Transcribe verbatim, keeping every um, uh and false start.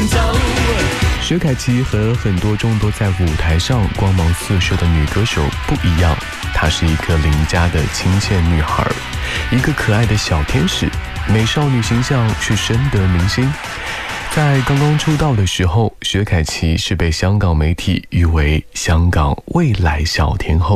走。 薛凯琪和很多众多在舞台上光芒四射的女歌手不一样，她是一个邻家的亲切女孩，一个可爱的小天使，美少女形象却深得民心。在刚刚出道的时候，薛凯琪是被香港媒体誉为香港未来小天后。